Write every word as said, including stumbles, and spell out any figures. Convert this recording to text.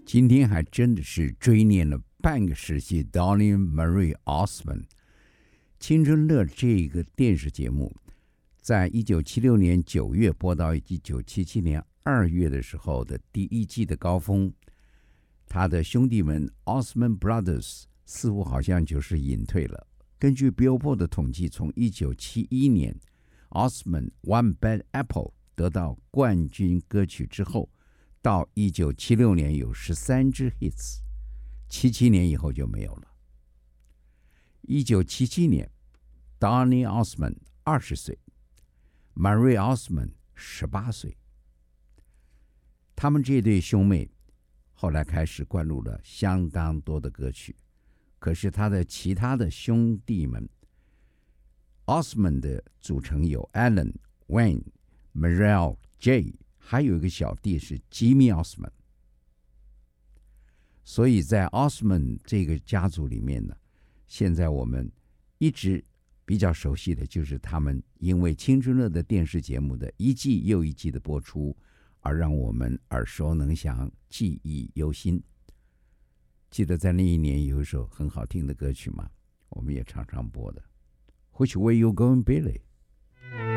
今天还真的是追念了半个世纪 Donny Marie Osmond。青春乐这个电视节目在一九七六年九月播到一九七七年二月的时候的第一季的高峰，他的兄弟们 Osmond Brothers 似乎好像就是隐退了。根据 Billboard 的统计，从一九七一年 Osmond One Bad Apple 得到冠军歌曲之后，到一九七六年有十三支 hits， 七七年以后就没有了。一九七七年 Donny Osmond 二十岁， Marie Osmond 十八岁。他们这对兄妹后来开始灌录了相当多的歌曲，可是他的其他的兄弟们 Osmond 的组成有 Alan、Wayne、Merrill、Jay， 还有一个小弟是 Jimmy Osmond。 所以在 Osmond 这个家族里面呢，现在我们一直比较熟悉的就是他们因为青春乐的电视节目的一季又一季的播出，而让我们耳熟能详，记忆犹新。记得在那一年有一首很好听的歌曲吗？我们也常常播的 Which way you going, Billy?